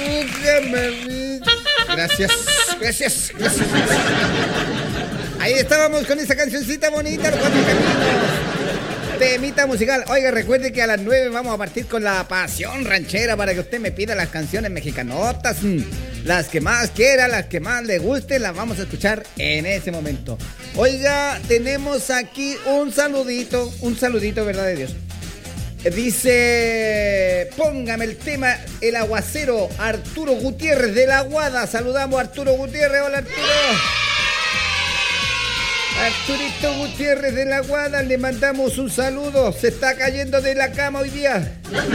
Gracias. Ahí estábamos con esa cancioncita bonita, los Cuatro Caminos. Temita musical. Oiga, recuerde que a las 9 vamos a partir con la pasión ranchera para que usted me pida las canciones mexicanotas. Las que más quiera, las que más le gusten, las vamos a escuchar en ese momento. Oiga, tenemos aquí un saludito, verdad de Dios. Dice, póngame el tema El Aguacero, Arturo Gutiérrez de La Aguada. Saludamos a Arturo Gutiérrez. Hola, Arturo. Arturito Gutiérrez de La Aguada, le mandamos un saludo. Se está cayendo de la cama hoy día.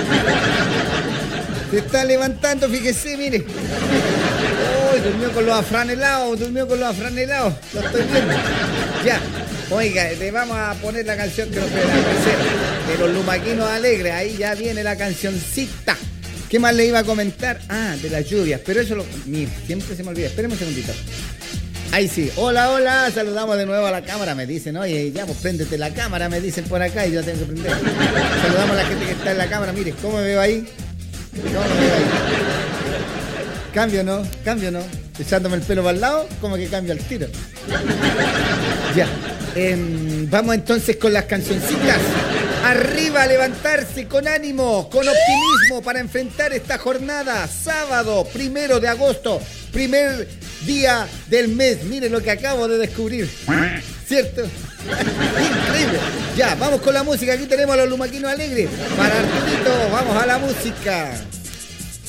Se está levantando, fíjese, mire. Uy, durmió con los afranelados. Lo estoy viendo. Ya. Oiga, le vamos a poner la canción que nos puede hacer de los Lumaquinos Alegres. Ahí ya viene la cancioncita. ¿Qué más le iba a comentar? Ah, de las lluvias. Pero eso mire, siempre se me olvida. Espérame un segundito. Ahí sí. Hola. Saludamos de nuevo a la cámara. Me dicen, oye, ya, pues préndete la cámara. Me dicen por acá y yo tengo que prender. Saludamos a la gente que está en la cámara. Mire, ¿cómo me veo ahí? Cambio, ¿no? Echándome el pelo para el lado, como que cambio al tiro. Ya. Vamos entonces con las cancioncitas. Arriba, levantarse con ánimo, con optimismo para enfrentar esta jornada. Sábado, 1 de agosto, primer día del mes. Miren lo que acabo de descubrir. ¿Cierto? Increíble. Ya, vamos con la música. Aquí tenemos a los Lumaquinos Alegres. Para Arturito, vamos a la música.